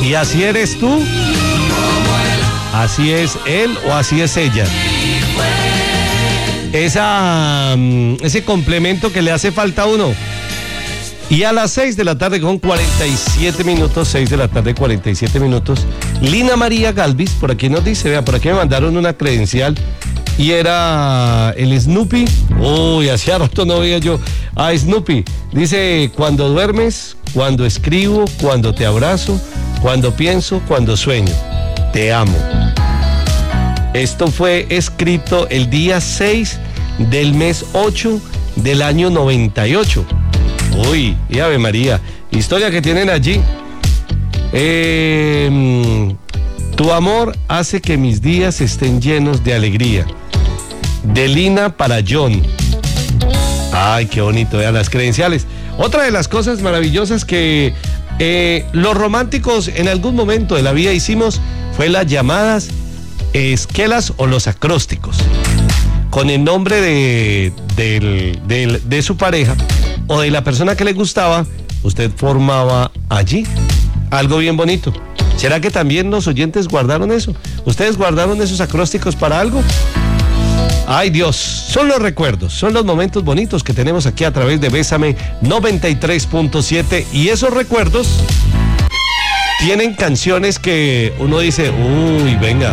Y así eres tú, así es él o así es ella. Ese complemento que le hace falta a uno. Y a las 6 de la tarde con 47 minutos, 6 de la tarde 47 minutos, Lina María Galvis, por aquí nos dice, vea, por aquí me mandaron una credencial y era el Snoopy. Uy, hacía rato no veía yo a Snoopy. Dice, cuando duermes, cuando escribo, cuando te abrazo, cuando pienso, cuando sueño, te amo. Esto fue escrito el día 6 del mes 8 del año 98. Uy, y Ave María, historia que tienen allí. Tu amor hace que mis días estén llenos de alegría. De Lina para John. Ay, qué bonito, vean las credenciales. Otra de las cosas maravillosas que los románticos en algún momento de la vida hicimos fue las llamadas esquelas o los acrósticos. Con el nombre de su pareja o de la persona que le gustaba, usted formaba allí algo bien bonito. ¿Será que también los oyentes guardaron eso? ¿Ustedes guardaron esos acrósticos para algo? Ay, Dios, son los recuerdos, son los momentos bonitos que tenemos aquí a través de Bésame 93.7, y esos recuerdos tienen canciones que uno dice, uy, venga,